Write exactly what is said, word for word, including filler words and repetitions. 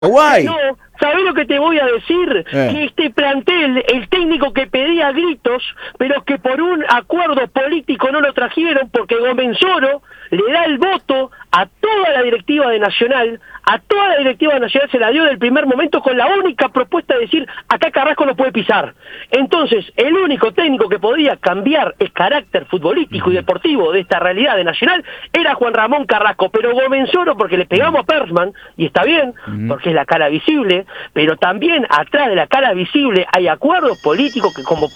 Guay. No, ¿sabés lo que te voy a decir? Eh. Que este plantel, el técnico que pedía gritos, pero que por un acuerdo político no lo trajeron porque Gomenzoro le da el voto a toda la directiva de Nacional, a toda la directiva de Nacional se la dio del primer momento con la única propuesta de decir, acá Carrasco no puede pisar. Entonces, el único técnico que podía cambiar el carácter futbolístico y deportivo de esta realidad de Nacional era Juan Ramón Carrasco, pero Gomenzoro, porque le pegamos a Persman, y está bien, porque es la cara visible, pero también atrás de la cara visible hay acuerdos políticos que como